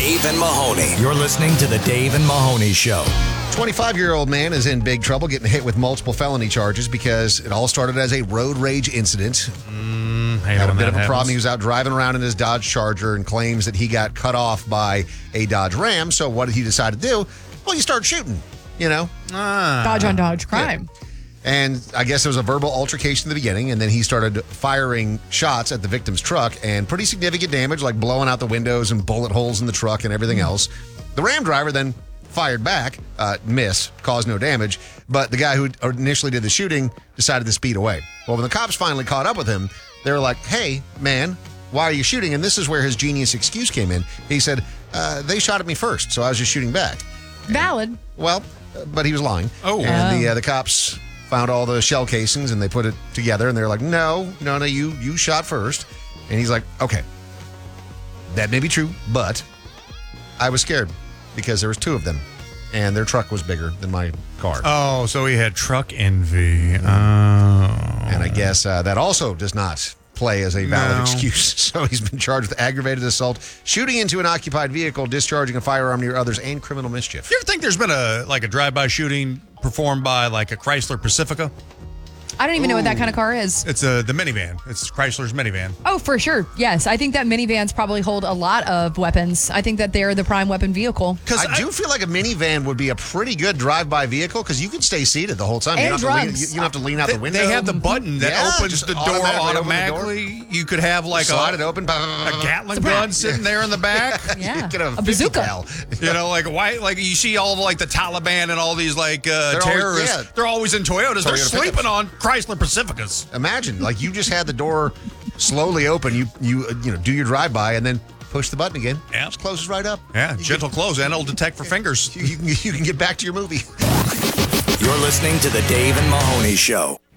Dave and Mahoney. You're listening to the Dave and Mahoney Show. 25-year-old man is in big trouble getting hit with multiple felony charges because it all started as a road rage incident. Had a bit of a problem. He was out driving around in his Dodge Charger and claims that he got cut off by a Dodge Ram. So what did he decide to do? Well, you start shooting, you know. Dodge on Dodge crime. Yeah. And I guess it was a verbal altercation in the beginning, and then he started firing shots at the victim's truck, and pretty significant damage, like blowing out the windows and bullet holes in the truck and everything else. The Ram driver then fired back, caused no damage, but the guy who initially did the shooting decided to speed away. Well, when the cops finally caught up with him, they were like, hey, man, why are you shooting? And this is where his genius excuse came in. He said, they shot at me first, so I was just shooting back. Valid. Well, but he was lying. Oh. And the cops found all the shell casings, and they put it together, and they're like, no, you shot first. And he's like, okay, that may be true, but I was scared because there was two of them, and their truck was bigger than my car. Oh, so he had truck envy. Oh. And I guess that also does not play as a valid excuse. So he's been charged with aggravated assault, shooting into an occupied vehicle, discharging a firearm near others, and criminal mischief. You ever think there's been a drive-by shooting performed by like a Chrysler Pacifica? I don't even know what that kind of car is. It's the minivan. It's Chrysler's minivan. Oh, for sure. Yes. I think that minivans probably hold a lot of weapons. I think that they're the prime weapon vehicle. Because I do feel like a minivan would be a pretty good drive-by vehicle because you can stay seated the whole time. And you don't drugs. you don't have to lean out the window. They have the button that opens just the door automatically. Open the door. You could have like slide it open. a Gatling gun sitting there in the back. Yeah. Get a bazooka. cal. You know, like you see all of like the Taliban and all these like terrorists. They're always in Toyotas. They're sleeping pickups. on Chrysler Pacificas. Imagine, like you just had the door slowly open. You do your drive-by and then push the button again. Yeah. It closes right up. Yeah, gentle close, and it'll detect for fingers. You can get back to your movie. You're listening to the Dave and Mahoney Show.